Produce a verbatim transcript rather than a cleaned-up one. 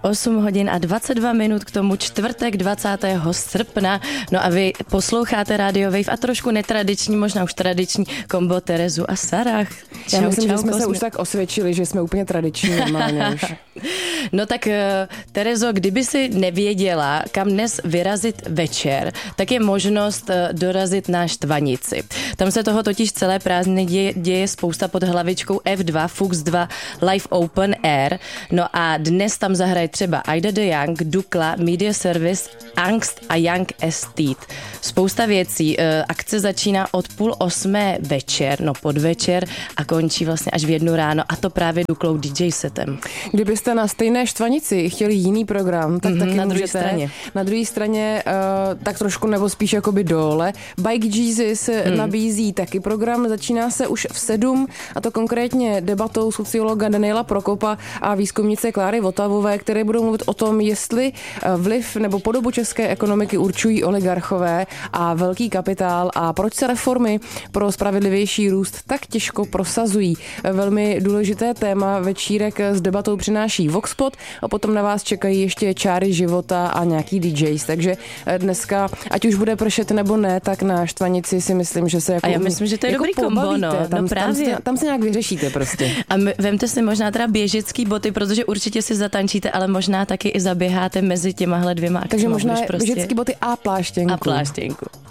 osm hodin a dvacet dva minut, k tomu čtvrtek dvacátého srpna. No a vy posloucháte Radio Wave a trošku netradiční, možná už tradiční kombo Terezu a Sarah. Já Čau, myslím, čau, že jsme kosmě. se už tak osvědčili, že jsme úplně tradiční normálně už. No tak Terezo, kdyby si nevěděla, kam dnes vyrazit večer, tak je možnost dorazit na Štvanici. Tam se toho totiž celé prázdniny děje, děje spousta pod hlavičkou F dva, Fuchs dva, Live Open Air. No a dnes tam zahraje třeba Ida de Young, Dukla, Media Service, Angst a Young Estate. Spousta věcí. Akce začíná od půl osmé večer, no podvečer a končí vlastně až v jednu ráno a to právě Duklou D J setem. Kdybyste na stejné Štvanici chtěli jiný program, tak mm-hmm, taky na druhé můžete. straně. Na druhé straně uh, tak trošku nebo spíš jakoby dole. Bike Jesus mm. nabízí taky program, začíná se už v sedm a to konkrétně debatou sociologa Daniela Prokopa a výzkumnice Kláry Votavové, které budou mluvit o tom, jestli vliv nebo podobu české ekonomiky určují oligarchové a velký kapitál a proč se reformy pro spravedlivější růst tak těžko prosazují. Velmi důležité téma večírek s debatou přináší Voxpot a potom na vás čekají ještě čáry života a nějaký D Js, takže dneska, ať už bude pršet nebo ne, tak na Štvanici si myslím, že se jako A já myslím, že to je jako dobrý kombo, no. Tam, no tam, se, tam se nějak vyřešíte prostě. A my, vemte si možná teda běžecký boty, protože určitě si zatančíte, ale možná taky i zaběháte mezi těmahle dvěma akcemi. Takže možná prostě... běžecký boty a pláštěnku. A pláštěnku.